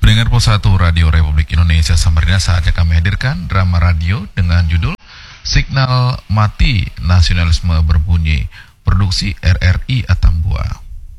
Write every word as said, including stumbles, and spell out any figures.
Pendengar Pos satu Radio Republik Indonesia Samarinda, saatnya kami hadirkan drama radio dengan judul Signal Mati Nasionalisme Berbunyi, produksi R R I Atambua.